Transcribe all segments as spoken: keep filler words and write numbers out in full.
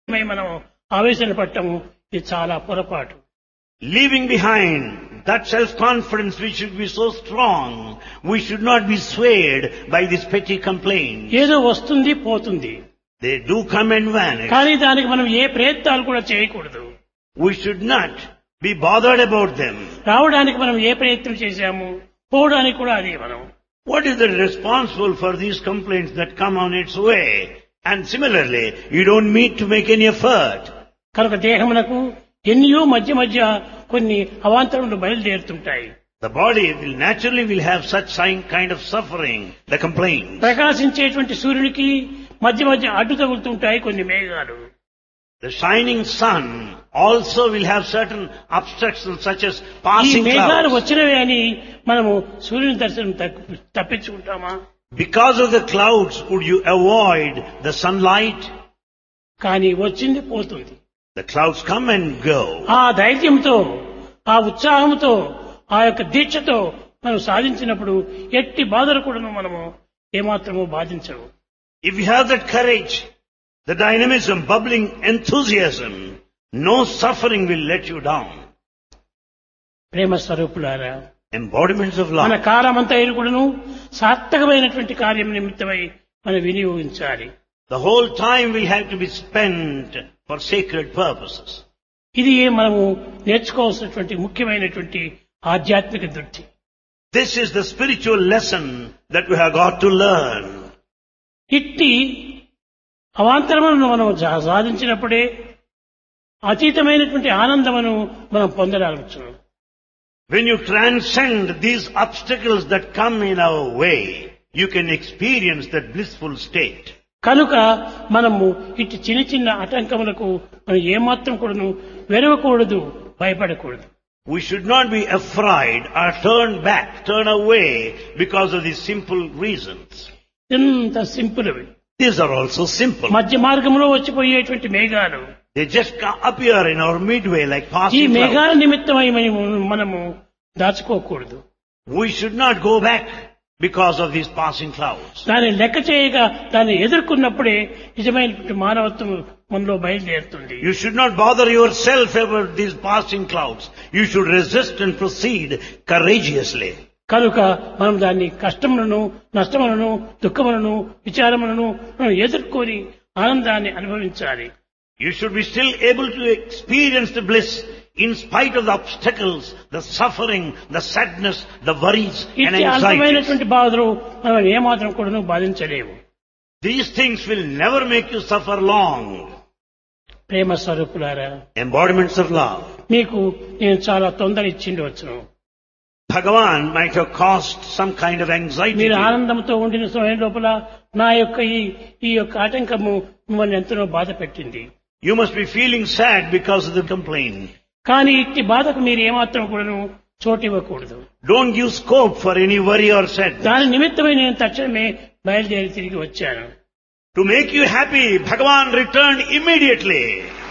మనం ఆవేశన పట్టము ఇది చాలా పొరపాటు. Leaving behind that self-confidence which should be so strong, we should not be swayed by these petty complaints. ఏదో వస్తుంది పోతుంది. They do come and vanish. కానీ దానికి మనం ఏ ప్రయత్నాలు కూడా చేయకూడదు. We should not be bothered about them. రావడానికి మనం ఏ ప్రయత్నం చేశాము, పోవడానికి కూడా అదే మనం. What is the responsible for these complaints that come on its way? And similarly, you don't need to make any effort. కనుక దేహమునకు ఎన్నో మధ్య మధ్య కొన్ని అవాంతరములు బయలుదేరుతుంటాయి. The body will naturally will have such sign- kind of suffering, the complaints. ప్రకాశించేటువంటి సూర్యునికి మధ్య మధ్య అడ్డు తగులుతుంటాయి కొన్ని మేఘాలు. The shining sun also will have certain obstructions such as ఈ passing మేఘాలు clouds. వచ్చినవే అని మనము సూర్యుని దర్శనం తప్పి- తప్పించుకుంటామా? Because of the clouds, would you avoid the sunlight? కానీ వచ్చింది పోతుంది. The clouds come and go. ఆ ధైర్యంతో, ఆ ఉత్సాహంతో, ఆ యొక్క దీక్షతో మనం సాధించినప్పుడు ఎట్టి బాధలు కూడాను మనము ఏమాత్రము బాధించవు. If you have that courage, the dynamism, bubbling enthusiasm, no suffering will let you down. ప్రేమ స్వరూపులారా, Embodiments of మన love. కాలమంతా కూడాను సార్థకమైనటువంటి కార్యం నిమిత్తమై మనం వినియోగించాలి. The whole time will have to be spent for sacred purposes. ఇది మనము నేర్చుకోవాల్సినటువంటి ముఖ్యమైనటువంటి ఆధ్యాత్మిక దృష్టి. This is the spiritual lesson that we have got to learn. ఇట్టి అవాంతరములను మనం సా- సాధించినప్పుడే అతీతమైనటువంటి ఆనందమును మనం పొందగలుగుతాం. When you transcend these obstacles that come in our way, you can experience that blissful state. కనుక మనము ఇట్టి చిన్న చిన్న ఆటంకములకు మనం ఏమాత్రం కూడాను వెరవకూడదు, భయపడకూడదు. We should not be afraid or turn back, turn away because of these simple reasons. ఎంత సింపుల్ అవి. These are also simple. మధ్య మార్గంలో వచ్చిపోయేటువంటి మేఘాలు, They just ca- appear in our midway like ఈ passing clouds. మేఘాల నిమిత్తమై మనము మనము దాచుకోకూడదు. We should not go back because of these passing clouds. దాన్ని లెక్క చేయగా దాన్ని ఎదుర్కొన్నప్పుడే నిజమైనటువంటి మానవత్వం మనలో బయలుదేరుతుంది. You should not bother yourself about these passing clouds. You should resist and proceed courageously. కనుక మనం దాన్ని కష్టములను, నష్టములను, దుఃఖములను, విచారములను మనం ఎదుర్కొని ఆనందాన్ని అనుభవించాలి. You should be still able to experience the bliss in spite of the obstacles, the suffering, the sadness, the worries and ఇట్టి anxieties. అల్పమైనటువంటి బాధలు మనం ఏమాత్రం కూడాను బాధించలేము. These things will never make you suffer long. ప్రేమ స్వరూపులారా, Embodiments of love. మీకు నేను చాలా తొందర ఇచ్చిండి వచ్చును. Bhagavan might have caused some kind of anxiety. మీరు to you. ఆనందంతో ఉండిన సమయం లోపల నా యొక్క ఈ ఈ యొక్క ఆటంకము మిమ్మల్ని ఎంతనో బాధ పెట్టింది. You must be feeling sad because of the complaint. కానీ ఇట్టి బాధకు మీరు ఏమాత్రం కూడాను చోటు ఇవ్వకూడదు. Don't give scope for any worry or sadness. దాని నిమిత్తమై నేను తక్షణమే బయలుదేరి తిరిగి వచ్చాను. To make you happy, Bhagavan returned immediately.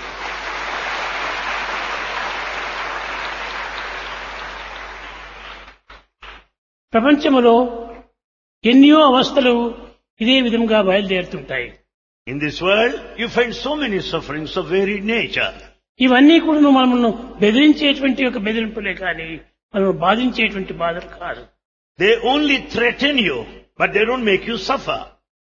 ప్రపంచములో ఎన్నో అవస్థలు ఇదే విధంగా బయలుదేరుతుంటాయి. In this world, you find so many sufferings of varied nature. ఇవన్నీ కూడా మనము బెదిరించేటువంటి ఒక బెదిరింపులే కానీ మనం బాధించేటువంటి బాధలు కాదు. They only threaten you, but they don't make you suffer.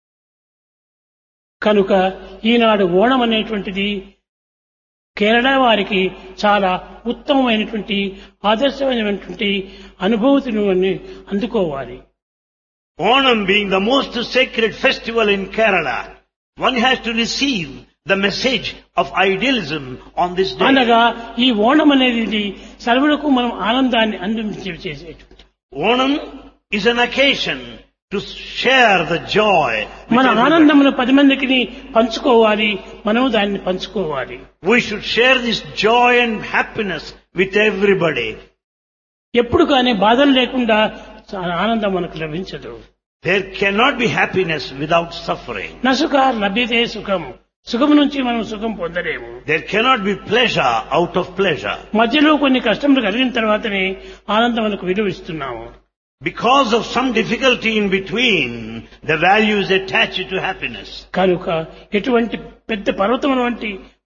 కనుక ఈనాడు ఓణం అనేటువంటిది కేరళ వారికి చాలా ఉత్తమమైనటువంటి ఆదర్శమైనటువంటి అనుభూతిని అందుకోవాలి. Onam being the most sacred festival in Kerala, one has to receive the message of idealism on this day. అనగా ఈ ఓణం అనేది సర్వులకు మనం ఆనందాన్ని అందించేసేటువంటి Onam is an occasion to share the joy. with మన everybody. ఆనందమును పది మందికి పంచుకోవాలి, మనం దాన్ని పంచుకోవాలి. We should share this joy and happiness with everybody. ఎప్పుడు కానీ బాధలు లేకుండా ఆనందం మనకు లభించదు. There cannot be happiness without suffering. నసుఖ లభ్యతే సుఖం, సుఖం నుంచి మనం సుఖం పొందలేము. There cannot be pleasure out of pleasure. మధ్యలో కొన్ని కష్టములు కలిగిన తర్వాతనే ఆనందం మనకు విలువిస్తున్నాము. Because of some difficulty in between, the value is attached to happiness. కనుక ఎటువంటి పెద్ద పర్వతం వంటి